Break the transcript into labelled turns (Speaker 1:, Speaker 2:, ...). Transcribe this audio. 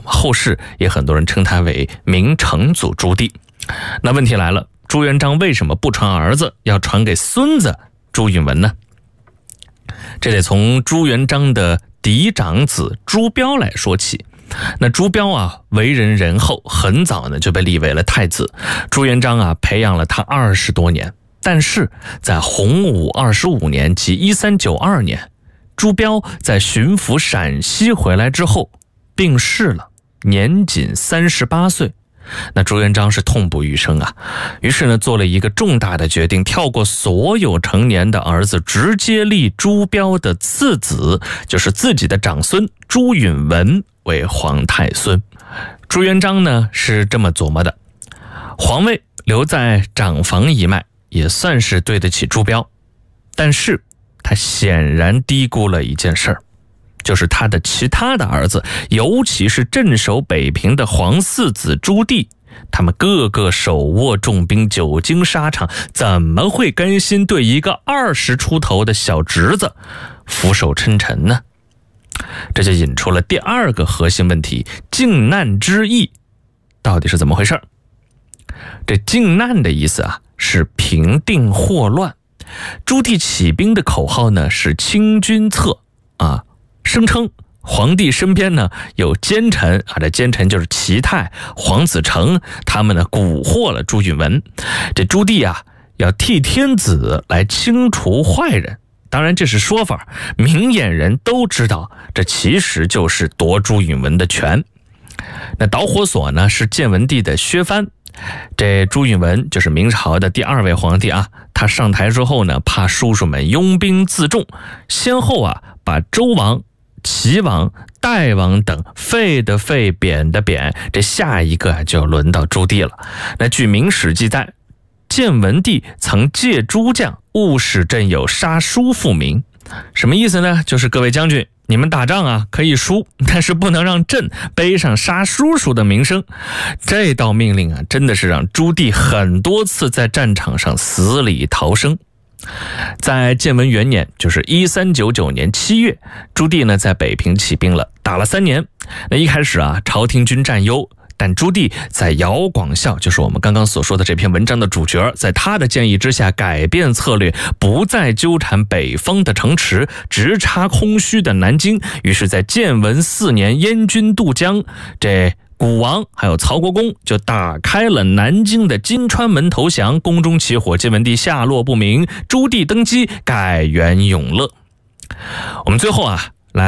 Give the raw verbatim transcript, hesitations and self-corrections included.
Speaker 1: 后世也很多人称他为明成祖朱棣。那问题来了，朱元璋为什么不传儿子，要传给孙子朱允文呢？这得从朱元璋的嫡长子朱标来说起。那朱标啊，为人仁厚，很早呢就被立为了太子。朱元璋啊，培养了他二十多年。但是在洪武二十五年即一三九二年，朱标在巡抚陕西回来之后病逝了，年仅三十八岁。那朱元璋是痛不欲生啊，于是呢做了一个重大的决定，跳过所有成年的儿子，直接立朱标的次子，就是自己的长孙朱允文为皇太孙。朱元璋呢是这么琢磨的，皇位留在长房一脉也算是对得起朱标，但是他显然低估了一件事儿，就是他的其他的儿子，尤其是镇守北平的皇四子朱棣，他们个个手握重兵，久经沙场，怎么会甘心对一个二十出头的小侄子俯首称臣呢？这就引出了第二个核心问题，靖难之役到底是怎么回事？这靖难的意思啊，是平定祸乱。朱棣起兵的口号呢是清君侧啊，声称皇帝身边呢有奸臣啊，这奸臣就是齐泰、黄子成，他们呢蛊惑了朱允文。这朱棣啊要替天子来清除坏人，当然这是说法，明眼人都知道这其实就是夺朱允文的权。那导火索呢是建文帝的削藩。这朱允文就是明朝的第二位皇帝啊，他上台之后呢，怕叔叔们拥兵自重，先后啊把周王、齐王、代王等废的废，贬的贬，这下一个就轮到朱棣了。那据明史记载，建文帝曾借诸将误使朕有杀叔父名。什么意思呢？就是各位将军，你们打仗啊可以输，但是不能让朕背上杀叔叔的名声。这道命令啊，真的是让朱棣很多次在战场上死里逃生。在建文元年，就是一三九九年七月，朱棣呢在北平起兵了，打了三年。那一开始啊，朝廷军占优，但朱棣在姚广孝，就是我们刚刚所说的这篇文章的主角，在他的建议之下改变策略，不再纠缠北方的城池，直插空虚的南京。于是在建文四年燕军渡江，这古王还有曹国公就打开了南京的金川门投降，宫中起火，建文帝下落不明，朱棣登基，改元永乐。我们最后啊